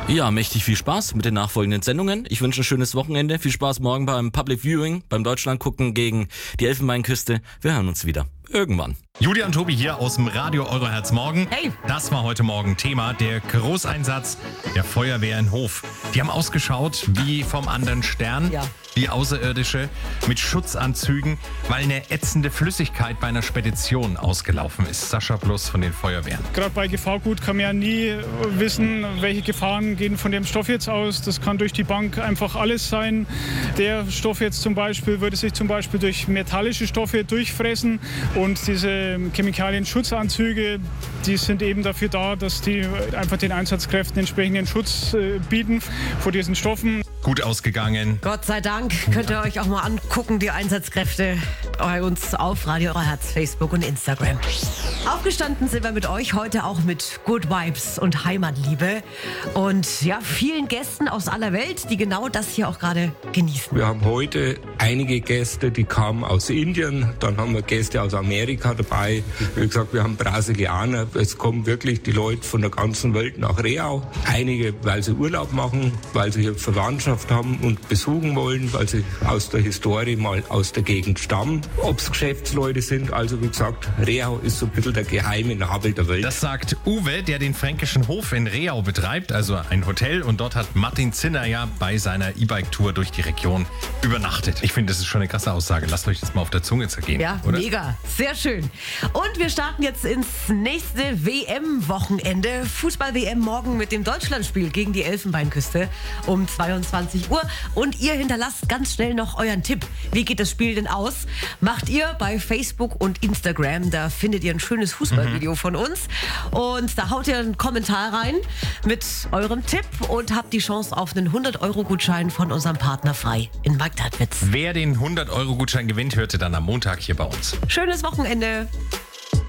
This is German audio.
Ja, mächtig viel Spaß mit den nachfolgenden Sendungen. Ich wünsche ein schönes Wochenende. Viel Spaß morgen beim Public Viewing, beim Deutschland gucken gegen die Elfenbeinküste. Wir hören uns wieder. Irgendwann. Julian Tobi hier aus dem Radio Euroherz Morgen. Hey. Das war heute Morgen Thema, der Großeinsatz der Feuerwehr in Hof. Die haben ausgeschaut wie vom anderen Stern, Ja. wie Außerirdische, mit Schutzanzügen, weil eine ätzende Flüssigkeit bei einer Spedition ausgelaufen ist. Sascha Plus von den Feuerwehren. Gerade bei Gefahrgut kann man ja nie wissen, welche Gefahren gehen von dem Stoff jetzt aus. Das kann durch die Bank einfach alles sein. Der Stoff jetzt zum Beispiel würde sich zum Beispiel durch metallische Stoffe durchfressen. Und diese Chemikalien-Schutzanzüge, die sind eben dafür da, dass die einfach den Einsatzkräften entsprechenden Schutz bieten vor diesen Stoffen. Gut ausgegangen. Gott sei Dank könnt ihr euch auch mal angucken, die Einsatzkräfte bei uns auf Radio Euroherz, Facebook und Instagram. Aufgestanden sind wir mit euch heute auch mit Good Vibes und Heimatliebe und ja, vielen Gästen aus aller Welt, die genau das hier auch gerade genießen. Wir haben heute einige Gäste, die kamen aus Indien, dann haben wir Gäste aus Amerika dabei. Wie gesagt, wir haben Brasilianer. Es kommen wirklich die Leute von der ganzen Welt nach Reau. Einige, weil sie Urlaub machen, weil sie hier Verwandtschaft haben und besuchen wollen, weil sie aus der Historie mal aus der Gegend stammen. Ob es Geschäftsleute sind, also wie gesagt, Reau ist so ein bisschen der geheime Nabel der Welt. Das sagt Uwe, der den Fränkischen Hof in Reau betreibt, also ein Hotel. Und dort hat Martin Zinner ja bei seiner E-Bike-Tour durch die Region übernachtet. Ich finde, das ist schon eine krasse Aussage. Lasst euch das mal auf der Zunge zergehen. Ja, oder? Mega, sehr schön. Und wir starten jetzt ins nächste WM-Wochenende. Fußball-WM morgen mit dem Deutschlandspiel gegen die Elfenbeinküste um 22 Uhr. Und ihr hinterlasst ganz schnell noch euren Tipp. Wie geht das Spiel denn aus? Macht ihr bei Facebook und Instagram. Da findet ihr ein schönes Fußballvideo von uns. Und da haut ihr einen Kommentar rein mit eurem Tipp und habt die Chance auf einen 100-Euro-Gutschein von unserem Partner Frei in Markthartwitz. Wer den 100-Euro-Gutschein gewinnt, hörte dann am Montag hier bei uns. Schönes Wochenende.